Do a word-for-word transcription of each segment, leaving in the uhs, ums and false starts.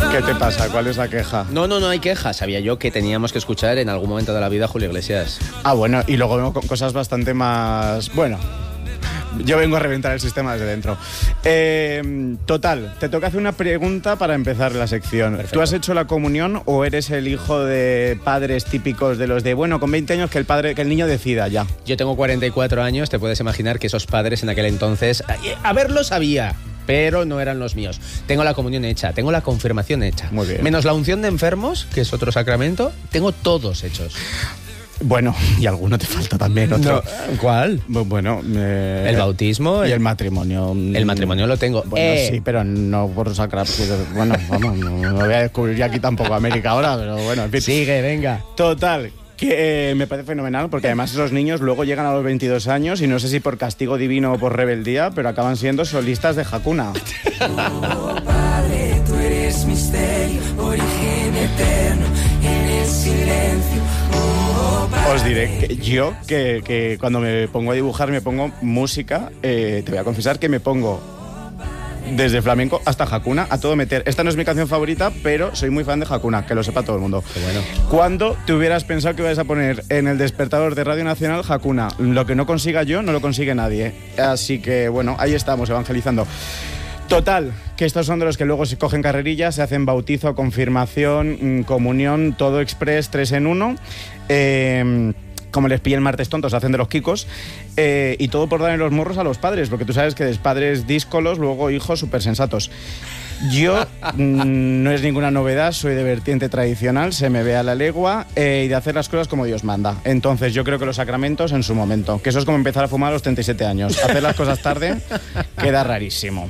¿Qué te pasa? ¿Cuál es la queja? No, no, no hay queja. Sabía yo que teníamos que escuchar en algún momento de la vida a Julio Iglesias. Ah, bueno, y luego vengo con cosas bastante más... Bueno, yo vengo a reventar el sistema desde dentro. Eh, total, te toca hacer una pregunta para empezar la sección. Perfecto. ¿Tú has hecho la comunión o eres el hijo de padres típicos de los de, bueno, con veinte años que el padre, que el niño decida ya? Yo tengo cuarenta y cuatro años, te puedes imaginar que esos padres en aquel entonces, a verlo sabía, pero no eran los míos. Tengo la comunión hecha, tengo la confirmación hecha. Muy bien. Menos la unción de enfermos, que es otro sacramento, tengo todos hechos. Bueno, y alguno te falta también, otro. No, ¿cuál? Bueno, eh, el bautismo. Y el, el matrimonio. El matrimonio lo tengo. Bueno, eh. sí, pero no por sacrar. Bueno, vamos, no, no voy a descubrir ya aquí tampoco América ahora, pero bueno, en fin. Sigue, venga. Total, que eh, me parece fenomenal, porque además esos niños luego llegan a los veintidós años y no sé si por castigo divino o por rebeldía, pero acaban siendo solistas de Hakuna. Oh, Padre, tú eres misterio, origen eterno, en el silencio. Oh, Os diré que yo, que, que cuando me pongo a dibujar, me pongo música, eh, te voy a confesar que me pongo desde flamenco hasta Hakuna, a todo meter. Esta no es mi canción favorita, pero soy muy fan de Hakuna, que lo sepa todo el mundo. Qué bueno. ¿Cuándo te hubieras pensado que ibas a poner en el despertador de Radio Nacional Hakuna? Lo que no consiga yo, no lo consigue nadie. Así que, bueno, ahí estamos, evangelizando. Total, que estos son de los que luego se cogen carrerillas, se hacen bautizo, confirmación, comunión, todo express, tres en uno. Eh, como les pilla el martes tontos, hacen de los kikos. Eh, y todo por darle los morros a los padres, porque tú sabes que de padres díscolos, luego hijos súper sensatos. Yo mmm, no es ninguna novedad, soy de vertiente tradicional, se me ve a la legua, eh, y de hacer las cosas como Dios manda. Entonces yo creo que los sacramentos en su momento, que eso es como empezar a fumar a los treinta y siete años. Hacer las cosas tarde queda rarísimo.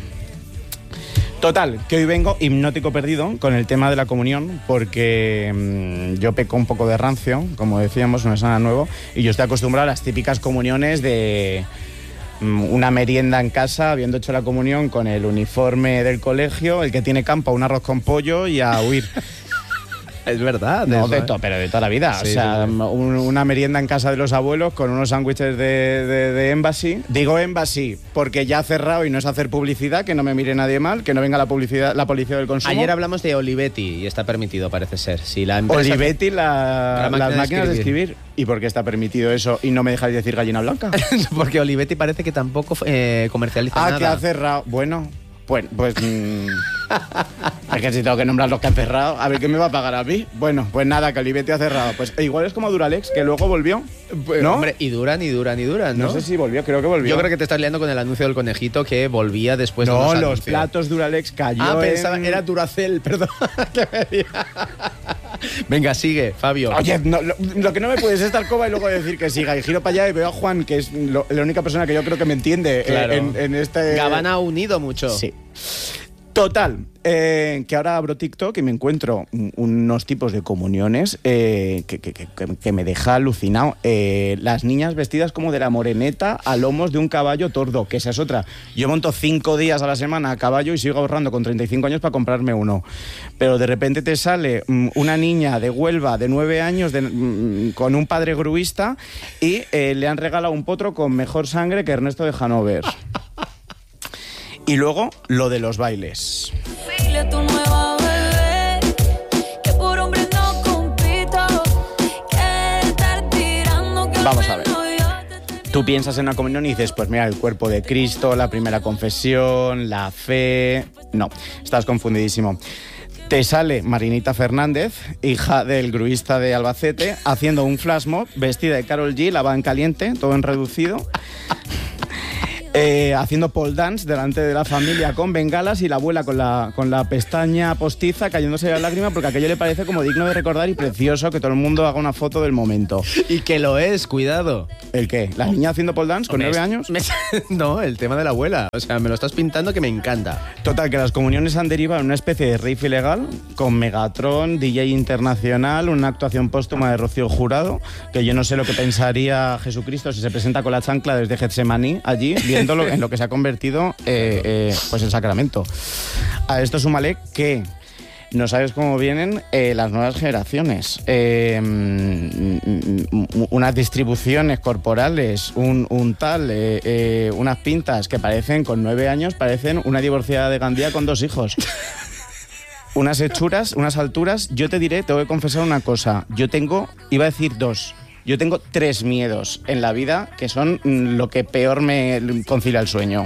Total, que hoy vengo hipnótico perdido con el tema de la comunión, porque mmm, yo peco un poco de rancio, como decíamos, no es nada nuevo, y yo estoy acostumbrado a las típicas comuniones de mmm, una merienda en casa, habiendo hecho la comunión con el uniforme del colegio, el que tiene campo, un arroz con pollo y a huir. Es verdad. No, eso, de ¿eh? todo, pero de toda la vida. Sí, o sea, sí, sí. Un, una merienda en casa de los abuelos con unos sándwiches de, de, de Embassy. Digo Embassy porque ya ha cerrado y no es hacer publicidad, que no me mire nadie mal, que no venga la publicidad, la policía del consumo. Ayer hablamos de Olivetti y está permitido, parece ser. Si la empresa Olivetti, la, la máquina las máquinas de de escribir. escribir. ¿Y por qué está permitido eso y no me dejáis decir gallina blanca? Porque Olivetti parece que tampoco eh, comercializa Ah, nada. que ha cerrado. Bueno, pues... pues mmm, es que si tengo que nombrar los que han cerrado, a ver qué me va a pagar a mí. Bueno, pues nada, que Olivetti ha cerrado. Pues igual es como Duralex, que luego volvió, ¿no? Hombre, y duran, y duran, y duran, ¿no? No sé si volvió, creo que volvió. Yo creo que te estás liando con el anuncio del conejito que volvía después de no, unos los anuncios. platos Duralex cayó Ah, en... pensaba, era Duracell, perdón. que me diga. Venga, sigue, Fabio. Oye, no, lo, lo que no me puedes es estar coba y luego decir que siga. Y giro para allá y veo a Juan, que es lo, la única persona que yo creo que me entiende, Claro. eh, en, en este... Gabana ha unido mucho. Sí. Total, eh, que ahora abro TikTok y me encuentro unos tipos de comuniones eh, que, que, que, que me deja alucinado. Eh, las niñas vestidas como de la moreneta a lomos de un caballo tordo, que esa es otra. Yo monto cinco días a la semana a caballo y sigo ahorrando con treinta y cinco años para comprarme uno. Pero de repente te sale mm, una niña de Huelva de nueve años de, mm, con un padre gruista y eh, le han regalado un potro con mejor sangre que Ernesto de Hanover. Y luego, lo de los bailes. Dile a tu nueva bebé que por hombre no compito, que estar tirando que Vamos a ver. no yo te- Tú piensas en la comunión y dices, pues mira, el cuerpo de Cristo, la primera confesión, la fe... No, estás confundidísimo. Te sale Marinita Fernández, hija del gruista de Albacete, haciendo un flash mob, vestida de Karol G, lavada en caliente, todo en reducido... Eh, haciendo pole dance delante de la familia con bengalas y la abuela con la, con la pestaña postiza cayéndose la lágrima porque aquello le parece como digno de recordar y precioso que todo el mundo haga una foto del momento. Y que lo es, cuidado. ¿El qué? ¿La niña haciendo pole dance con Hombre, nueve años? me- no, el tema de la abuela. O sea, me lo estás pintando que me encanta. Total, que las comuniones han derivado en una especie de rave ilegal con Megatron, D J internacional, una actuación póstuma de Rocío Jurado, que yo no sé lo que pensaría Jesucristo si se presenta con la chancla desde Getsemaní allí, viéndolo en lo que se ha convertido eh, eh, pues el sacramento. A esto súmale que no sabes cómo vienen eh, las nuevas generaciones. Eh, unas distribuciones corporales, un, un tal, eh, eh, unas pintas que parecen, con nueve años, parecen una divorciada de Gandía con dos hijos. unas hechuras, unas alturas. Yo te diré, te voy a confesar una cosa. Yo tengo, iba a decir dos. Yo tengo tres miedos en la vida que son mm, lo que peor me concilia el sueño.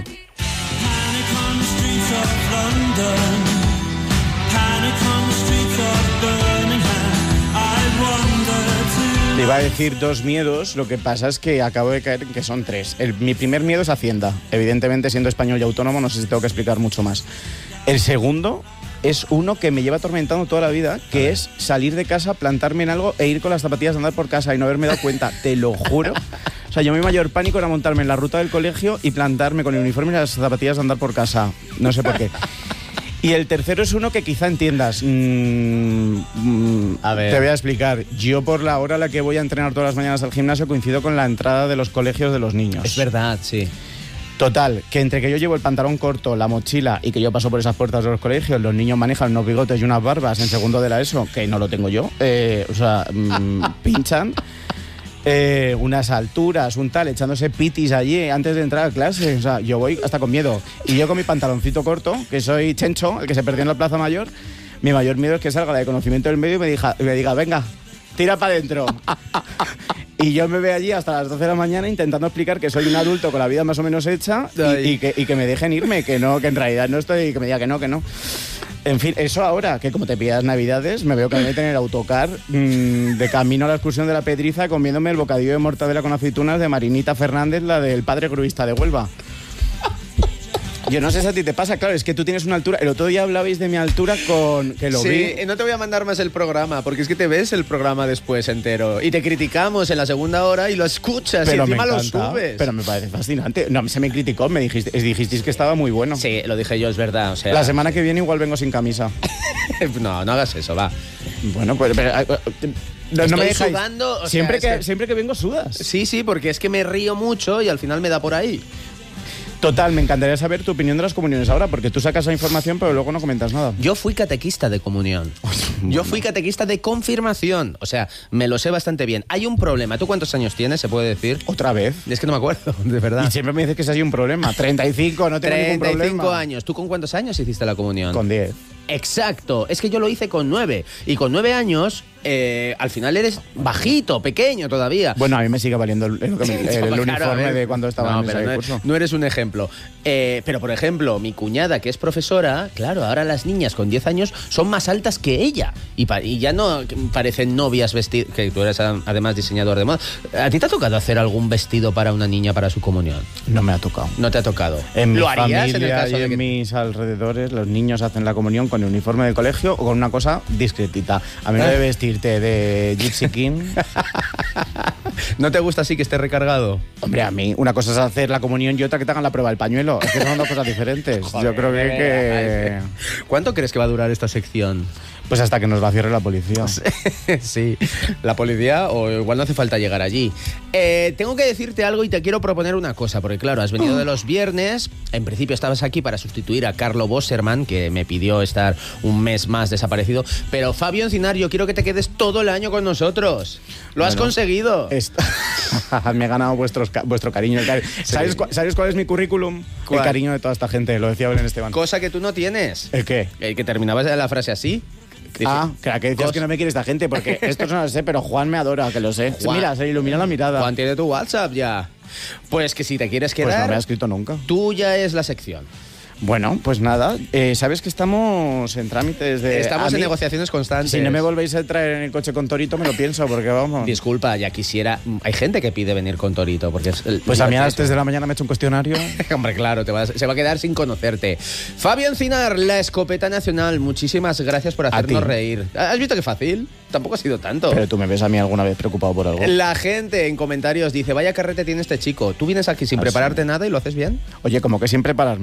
Te iba a decir dos miedos, lo que pasa es que acabo de caer en que son tres. El, mi primer miedo es Hacienda. Evidentemente, siendo español y autónomo, no sé si tengo que explicar mucho más. El segundo es uno que me lleva atormentando toda la vida, que es salir de casa, plantarme en algo e ir con las zapatillas de andar por casa y no haberme dado cuenta, te lo juro. O sea, yo mi mayor pánico era montarme en la ruta del colegio y plantarme con el uniforme y las zapatillas de andar por casa. No sé por qué. Y el tercero es uno que quizá entiendas. Mm, mm, A ver. Te voy a explicar. Yo por la hora a la que voy a entrenar todas las mañanas al gimnasio coincido con la entrada de los colegios de los niños. Es verdad, sí. Total, que entre que yo llevo el pantalón corto, la mochila y que yo paso por esas puertas de los colegios, los niños manejan unos bigotes y unas barbas en segundo de la ESO, que no lo tengo yo, eh, o sea, mmm, pinchan, eh, unas alturas, un tal, echándose pitis allí antes de entrar a clase, o sea, yo voy hasta con miedo. Y yo con mi pantaloncito corto, que soy Chencho, el que se perdió en la Plaza Mayor, mi mayor miedo es que salga la de conocimiento del medio y me diga, y me diga venga, tira para adentro. Y yo me veo allí hasta las doce de la mañana intentando explicar que soy un adulto con la vida más o menos hecha y, y, que, y que me dejen irme, que no, que en realidad no estoy, que me diga que no, que no. En fin, eso ahora, que como te pillas Navidades, me veo que me meten en el autocar mmm, de camino a la excursión de la Pedriza comiéndome el bocadillo de mortadela con aceitunas de Marinita Fernández, la del padre gruista de Huelva. Yo no sé si a ti te pasa, claro, es que tú tienes una altura. El otro día hablabais de mi altura con que lo sí, vi. no te voy a mandar más el programa, porque es que te ves el programa después entero. Y te criticamos en la segunda hora y lo escuchas Pero y encima me lo encanta, subes. Pero me parece fascinante. No, se me criticó, me dijiste, dijisteis que estaba muy bueno. Sí, lo dije yo, es verdad. O sea... La semana que viene igual vengo sin camisa. no, no hagas eso, va. Bueno, pues... Pero, no, Estoy no me dejáis. sudando, o siempre, sea, que, es que... siempre que vengo sudas. Sí, sí, porque es que me río mucho y al final me da por ahí. Total, me encantaría saber tu opinión de las comuniones ahora, porque tú sacas la información pero luego no comentas nada. Yo fui catequista de comunión. Yo fui catequista de confirmación. O sea, me lo sé bastante bien. Hay un problema. ¿Tú cuántos años tienes, se puede decir? ¿Otra vez? Es que no me acuerdo, de verdad. Y siempre me dices que ese hay un problema. treinta y cinco, no tengo ningún problema. treinta y cinco años. ¿Tú con cuántos años hiciste la comunión? Con diez. Exacto. Es que yo lo hice con nueve. Y con nueve años, eh, al final eres bajito, pequeño todavía. Bueno, a mí me sigue valiendo el, el, el, el Claro, uniforme a ver. de cuando estaba no, en ese pero no, curso. no eres un ejemplo. Eh, pero, por ejemplo, mi cuñada, que es profesora, claro, ahora las niñas con diez años son más altas que ella. Y, pa y ya no parecen novias vestidas, que tú eres además diseñador de moda. ¿A ti te ha tocado hacer algún vestido para una niña para su comunión? No me ha tocado. No te ha tocado. En mi ¿Lo harías familia en el caso y de en que... mis alrededores los niños hacen la comunión con el uniforme del colegio o con una cosa discretita. A mí no de vestirte de Gypsy King. ¿No te gusta así que esté recargado? Hombre, a mí una cosa es hacer la comunión y otra que te hagan la prueba del pañuelo. Es que son dos cosas diferentes. Joder, Yo creo que, que... ¿Cuánto crees que va a durar esta sección? Pues hasta que nos la cierre la policía. Sí, la policía o igual no hace falta llegar allí. Eh, tengo que decirte algo y te quiero proponer una cosa, porque claro, has venido de los viernes, en principio estabas aquí para sustituir a Carlo Bosserman, que me pidió estar un mes más desaparecido, pero Fabio Encinar, yo quiero que te quedes todo el año con nosotros. Lo bueno, has conseguido. Esto... me he ganado vuestros, vuestro cariño. El cari... sí. ¿Sabes, cu ¿Sabes cuál es mi currículum? ¿Cuál? El cariño de toda esta gente, lo decía Belén Esteban. Cosa que tú no tienes. ¿El qué? El que terminabas la frase así. Dije, ah, que, que decías que no me quiere esta gente, porque esto no lo sé, pero Juan me adora, que lo sé. Juan, mira, se ilumina la mirada. Juan tiene tu WhatsApp ya. Pues que si te quieres quedar... Pues no me ha escrito nunca. Tuya es la sección. Bueno, pues nada, eh, sabes que estamos en trámites de... Estamos a en mí, negociaciones constantes. Si no me volvéis a traer en el coche con Torito, me lo pienso, porque vamos... Disculpa, ya quisiera... Hay gente que pide venir con Torito, porque es... El, pues a mí a las tres de la mañana me he hecho un cuestionario. Hombre, claro, te vas, se va a quedar sin conocerte. Fabio Encinar, la escopeta nacional, muchísimas gracias por hacernos reír. ¿Has visto qué fácil? Tampoco ha sido tanto. Pero tú me ves a mí alguna vez preocupado por algo. La gente en comentarios dice, vaya carrete tiene este chico. Tú vienes aquí sin ¿Ah, prepararte sí? nada y lo haces bien. Oye, como que sin prepararme.